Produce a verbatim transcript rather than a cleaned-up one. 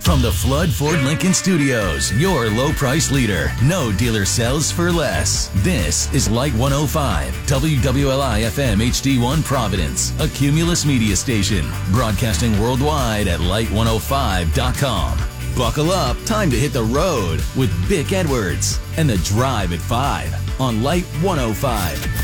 From the Flood Ford Lincoln Studios, your low price leader. No dealer sells for less. This is Light one oh five, W W L I F M H D one Providence, a Cumulus media station, broadcasting worldwide at light one oh five dot com. Buckle up, time to hit the road with Bick Edwards and The Drive at five on Light one oh five.